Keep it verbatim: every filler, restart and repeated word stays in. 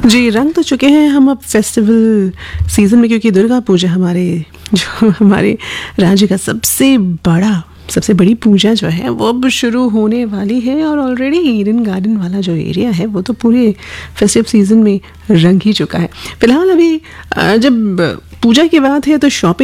जी, रंग तो चुके हैं हम अब फेस्टिवल सीज़न में, क्योंकि दुर्गा पूजा हमारे जो हमारे राज्य का सबसे बड़ा सबसे बड़ी पूजा जो है वो अब शुरू होने वाली है। और ऑलरेडी ईडन गार्डन वाला जो एरिया है वो तो पूरे फेस्टिव सीज़न में रंग ही चुका है। फिलहाल अभी जब पूजा की बात है तो शॉपिंग